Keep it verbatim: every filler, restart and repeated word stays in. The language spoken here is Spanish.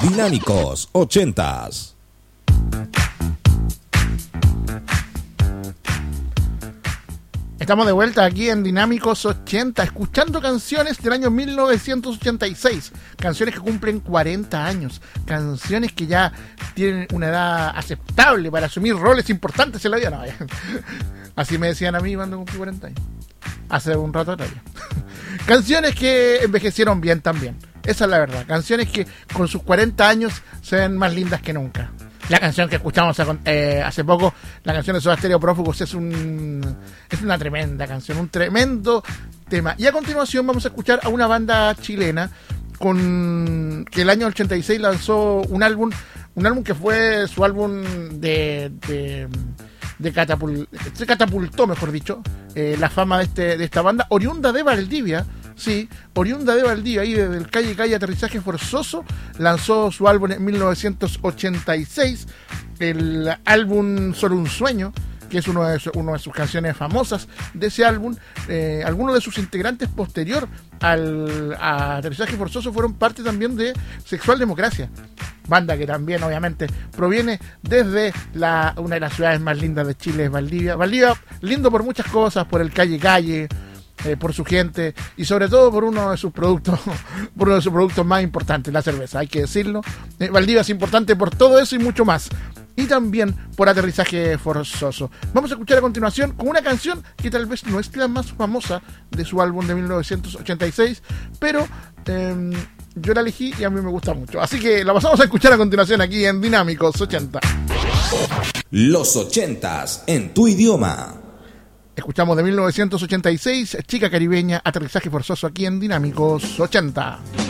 Dinámicos ochentas. Estamos de vuelta aquí en Dinámicos ochenta, escuchando canciones del año mil novecientos ochenta y seis, canciones que cumplen cuarenta años, canciones que ya tienen una edad aceptable para asumir roles importantes en la vida. No, ya. Así me decían a mí cuando cumplí cuarenta años, hace un rato atrás ya. Canciones que envejecieron bien también, esa es la verdad, canciones que con sus cuarenta años se ven más lindas que nunca. La canción que escuchamos eh, hace poco, la canción de Soda Stereo, Prófugos, es un es una tremenda canción, un tremendo tema. Y a continuación vamos a escuchar a una banda chilena con que el año ochenta y seis lanzó un álbum, un álbum que fue su álbum de de, de catapul, se catapultó, mejor dicho, eh, la fama de este de esta banda, oriunda de Valdivia. Sí, oriunda de Valdivia, ahí desde el Calle Calle Aterrizaje Forzoso, lanzó su álbum en mil novecientos ochenta y seis, el álbum Solo un Sueño, que es uno de, su, una de sus canciones famosas de ese álbum. Eh, algunos de sus integrantes posterior al a Aterrizaje Forzoso fueron parte también de Sexual Democracia, banda que también obviamente proviene desde la, una de las ciudades más lindas de Chile, Valdivia. Valdivia, lindo por muchas cosas, por el Calle Calle, Eh, por su gente y sobre todo por uno de sus productos por uno de sus productos más importantes, la cerveza, hay que decirlo. eh, Valdivia es importante por todo eso y mucho más, y también por Aterrizaje Forzoso. Vamos a escuchar a continuación con una canción que tal vez no es la más famosa de su álbum de mil novecientos ochenta y seis, pero eh, yo la elegí y a mí me gusta mucho, así que la pasamos a escuchar a continuación aquí en Dinámicos ochenta. Los ochentas en tu idioma. Escuchamos de mil novecientos ochenta y seis, Chica Caribeña, Aterrizaje Forzoso aquí en Dinámicos ochenta.